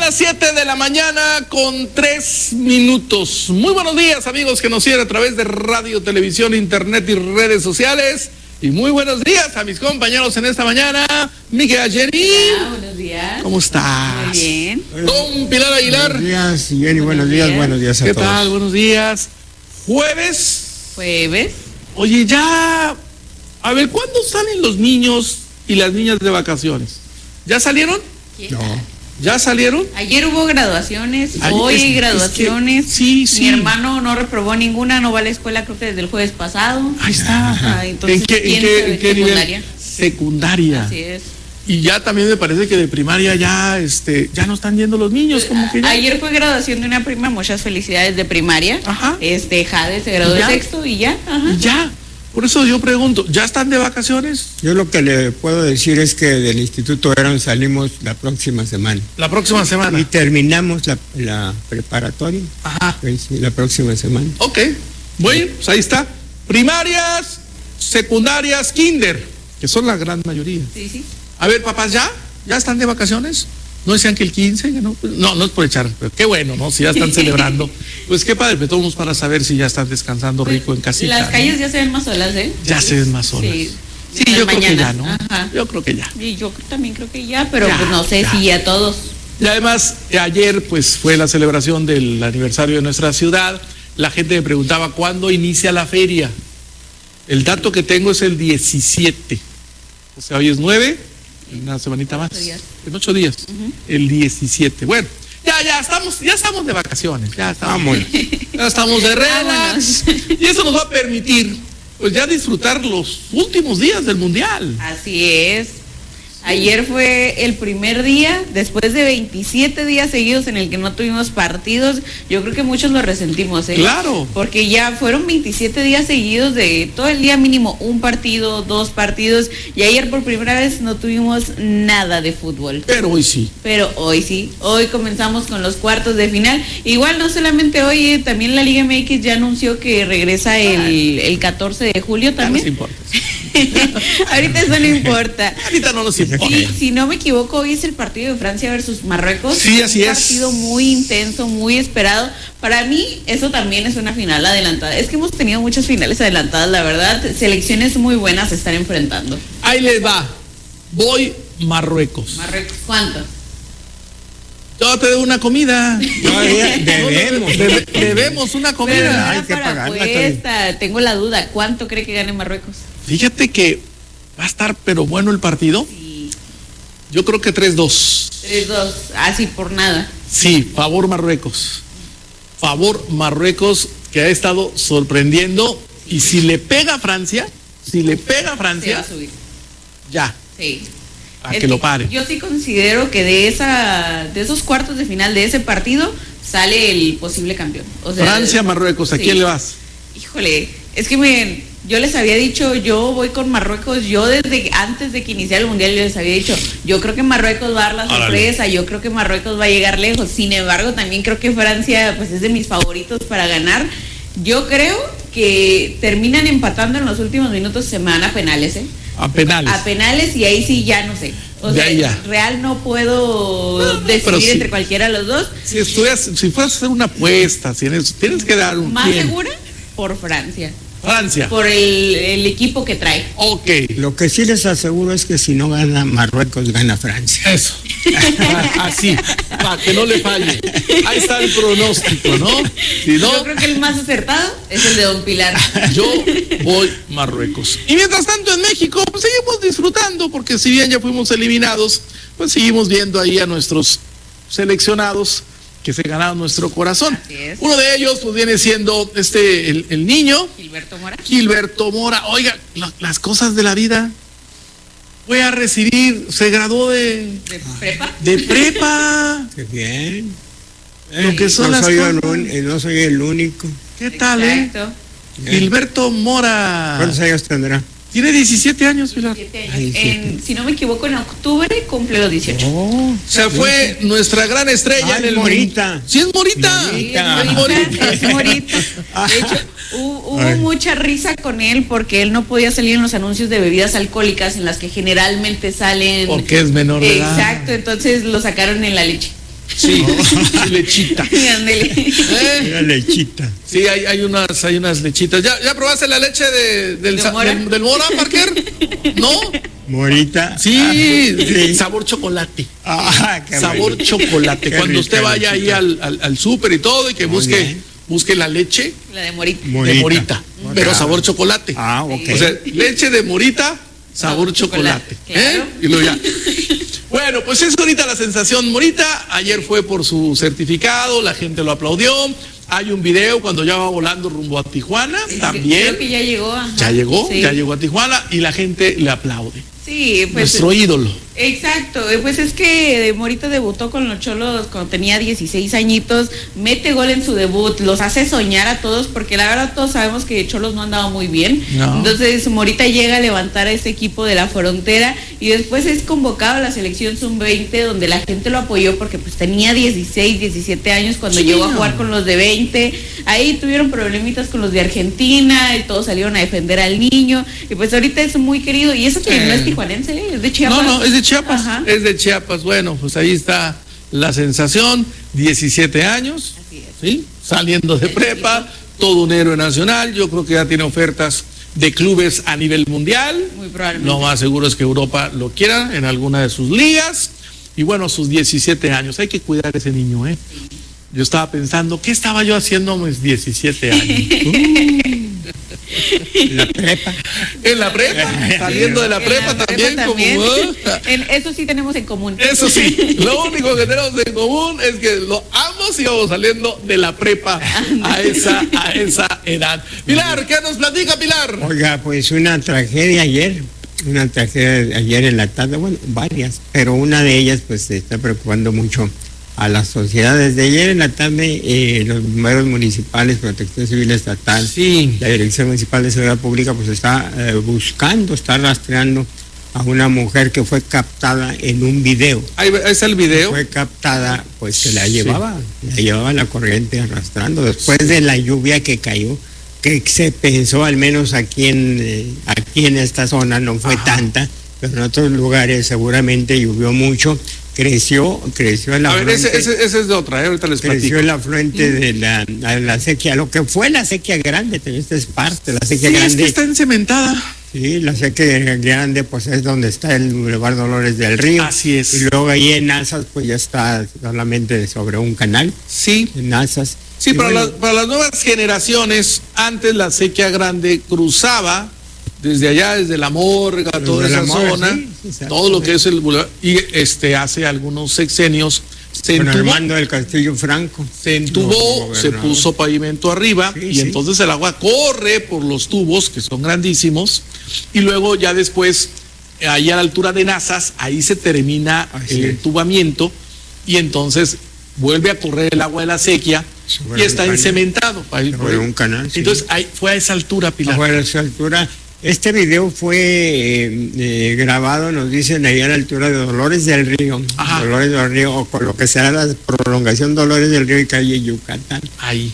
las 7 de la mañana con 3 minutos. Muy buenos días, amigos que nos siguen a través de radio, televisión, internet y redes sociales. Y muy buenos días a mis compañeros en esta mañana. Miguel Jenny. Hola, buenos días. ¿Cómo estás? Muy bien. Don Pilar Aguilar. Buenos días, Jenny, buenos días a todos. ¿Qué tal? Buenos días. Jueves. Oye, ya... A ver, ¿cuándo salen los niños y las niñas de vacaciones? ¿Ya salieron? No. ¿Ya salieron? Ayer hubo graduaciones, Ayer, hoy hay graduaciones. Sí. Mi hermano no reprobó ninguna, no va a la escuela creo que desde el jueves pasado. Ahí está. Entonces, ¿En qué secundaria? nivel? Secundaria. Así es. Y ya también me parece que de primaria ya no están yendo los niños, como que ya. Ayer fue graduación de una prima, muchas felicidades de primaria. Ajá. Jade se graduó de sexto y ya. Ajá. Y ya. Por eso yo pregunto, ¿ya están de vacaciones? Yo lo que le puedo decir es que del Instituto Herón salimos la próxima semana. La próxima semana. Y terminamos la preparatoria. Ajá. Sí, la próxima semana. Ok. Bueno, pues ahí está. Primarias, secundarias, kinder, que son la gran mayoría. Sí. A ver, papás, ¿ya están de vacaciones? No decían que el 15, no es por echar, pero qué bueno, ¿no? Si ya están celebrando. Pues qué padre, pero todos para saber si ya están descansando rico en casita. Las calles ya se ven más solas, ¿eh? Ya se ven más solas. Sí, yo creo que ya, ¿no? Ajá. Yo creo que ya. Y yo también creo que ya, pero Ya, pues no sé ya. si a todos. Y además, ayer pues fue la celebración del aniversario de nuestra ciudad. La gente me preguntaba cuándo inicia la feria. El dato que tengo es el 17. O sea, hoy es 9, una semanita más. 8 días. En 8 días. El 17. Bueno, ya estamos de vacaciones. Ya estamos de relax. Y eso nos va a permitir pues ya disfrutar los últimos días del Mundial. Así es. Ayer fue el primer día, después de 27 días seguidos en el que no tuvimos partidos. Yo creo que muchos lo resentimos, ¿eh? Claro. Porque ya fueron 27 días seguidos de todo el día mínimo, un partido, 2 partidos. Y ayer por primera vez no tuvimos nada de fútbol. Pero hoy sí. Pero hoy sí, hoy comenzamos con los cuartos de final. Igual no solamente hoy, también la Liga MX ya anunció que regresa el 14 de julio también. No nos importa. Ahorita eso no importa. Ahorita no nos importa. Sí, si no me equivoco, hoy es el partido de Francia versus Marruecos. Sí, así es. Un partido muy intenso, muy esperado. Para mí, eso también es una final adelantada. Es que hemos tenido muchas finales adelantadas, la verdad. Selecciones muy buenas se están enfrentando. Ahí les va. Voy Marruecos. Marruecos, ¿cuánto? Yo te debo una comida. Todavía debemos. Debemos una Pero comida. no hay era que para pagarla apuesta. Tengo la duda. ¿Cuánto cree que gane Marruecos? Fíjate que va a estar pero bueno el partido. Sí. Yo creo que 3-2. 3-2. Así por nada. Sí, favor Marruecos. Favor Marruecos, que ha estado sorprendiendo. Y si le pega a Francia, Se va a subir. ya, Sí. a que lo pare. Yo sí considero que de esos cuartos de final de ese partido sale el posible campeón. O sea, Francia, Marruecos, ¿a sí. quién le vas? Híjole, es que miren, yo les había dicho, yo voy con Marruecos, yo desde antes de que iniciara el Mundial yo les había dicho, yo creo que Marruecos va a dar la sorpresa, yo creo que Marruecos va a llegar lejos. Sin embargo, también creo que Francia pues es de mis favoritos para ganar. Yo creo que terminan empatando en los últimos minutos, se me van a penales, ¿eh? A penales. A penales, y ahí sí ya no sé. O De sea, ahí ya. real no puedo pero decidir sí. entre cualquiera de los dos. Si fueras a hacer una apuesta, tienes que dar un Más tiempo. segura por Francia, Francia. por el equipo que trae. Ok. Lo que sí les aseguro es que si no gana Marruecos, gana Francia. Eso. Así, para que no le falle. Ahí está el pronóstico, ¿no? Si no, Yo creo que el más acertado es el de Don Pilar. yo voy Marruecos. Y mientras tanto en México, pues seguimos disfrutando, porque si bien ya fuimos eliminados, pues seguimos viendo ahí a nuestros seleccionados que se ganaron nuestro corazón. Así es. Uno de ellos pues viene siendo el niño, Gilberto Mora. Oiga, las cosas de la vida. Fue a recibir, se graduó ¿De prepa? de prepa. Qué bien. Lo que son no, las soy cosas. no soy el único. ¿Qué tal, Exacto. Gilberto Mora. ¿Cuántos años tendrá? Tiene 17 años, Pilar. 7 años. Ay, Si no me equivoco, en octubre cumple los 18. Oh, O sea, fue nuestra gran estrella Ay, en el Morita. Sí, es Morita. Sí, Morita. es Morita, es Morita. De hecho, hubo Ay. mucha risa con él porque él no podía salir en los anuncios de bebidas alcohólicas en las que generalmente salen. Porque es menor de edad. Exacto, entonces lo sacaron en la leche. Sí, lechita. Sí, ándele. Una lechita. Sí, hay unas lechitas. ¿Ya probaste la leche del Mora, Parker? ¿No? Morita. Sí, sabor chocolate. Qué sabor bueno. chocolate. Qué Cuando usted rica vaya ahí lechita. al súper y todo, y que busque la leche La de Morita. de Morita, pero sabor chocolate. Ok. O sea, leche de Morita, sabor chocolate. Claro. Y luego ya. Bueno, pues es ahorita la sensación Morita. Ayer fue por su certificado, la gente lo aplaudió. Hay un video cuando ya va volando rumbo a Tijuana, también. Creo que ya llegó. Ajá. Ya llegó, Sí. ya llegó a Tijuana y la gente le aplaude. Sí, pues. Nuestro ídolo. Exacto, pues es que Morita debutó con los Cholos cuando tenía 16 añitos, mete gol en su debut, los hace soñar a todos, porque la verdad todos sabemos que Cholos no andaba muy bien. No. Entonces Morita llega a levantar a ese equipo de la frontera y después es convocado a la selección sub-20, donde la gente lo apoyó porque pues tenía 16, 17 años cuando llegó a jugar con los de 20. Ahí tuvieron problemitas con los de Argentina y todos salieron a defender al niño, y pues ahorita es muy querido, y eso que no es tijuanense, es de Chiapas. No, es de Chiapas. Ajá. Es de Chiapas. Bueno, pues ahí está la sensación. 17 años, Así es. ¿sí? Saliendo de prepa, todo un héroe nacional. Yo creo que ya tiene ofertas de clubes a nivel mundial. Muy probablemente. Lo más seguro es que Europa lo quiera en alguna de sus ligas. Y bueno, sus 17 años. Hay que cuidar a ese niño, ¿eh? Yo estaba pensando, ¿qué estaba yo haciendo a mis 17 años? La prepa. En la prepa, saliendo de la prepa En la también, prepa como Eso sí tenemos en común. eso sí, lo único que tenemos en común es que ambos íbamos saliendo de la prepa a esa edad. Pilar, ¿qué nos platica, Pilar? Oiga, pues una tragedia ayer en la tarde, bueno, varias, pero una de ellas pues se está preocupando mucho a las sociedades. De ayer en la tarde, los bomberos municipales, Protección Civil Estatal, Sí. la Dirección Municipal de Seguridad Pública, pues está está rastreando a una mujer que fue captada en un video. Ahí está el video. Fue captada, pues se la llevaba la corriente arrastrando después de la lluvia que cayó, que se pensó, al menos aquí en esta zona no fue tanta, pero en otros lugares seguramente llovió mucho. Creció el A ver, afluente. ese es de otra, ahorita les platico. Creció el afluente de la sequía, lo que fue la sequía grande, esta es parte de la sequía Sí, es grande. que está encementada. Sí, la sequía grande pues es donde está el Boulevard Dolores del Río. Así es. Y luego ahí en Nazas pues ya está solamente sobre un canal, Sí. en Nazas. Sí, Y para, bueno, para las nuevas generaciones, antes la sequía grande cruzaba desde allá, desde La Morga, toda Desde esa La Morga, zona, sí, exactamente. todo lo que es el boulevard, y hace algunos sexenios se con entubó, Armando del Castillo Franco. se entubó, No, se gobernador. puso pavimento arriba, Sí, y sí. entonces el agua corre por los tubos, que son grandísimos, y luego ya después, ahí a la altura de Nazas, ahí se termina Así el es. entubamiento, y entonces vuelve a correr el agua de la sequía, Sobre y un está canal. encementado. Sobre un canal, sí. Entonces ahí fue a esa altura, Pilar. A esa altura. Este video fue grabado, nos dicen, ahí a la altura de Dolores del Río. Ajá. Dolores del Río, o con lo que será la prolongación Dolores del Río y calle Yucatán. Ahí.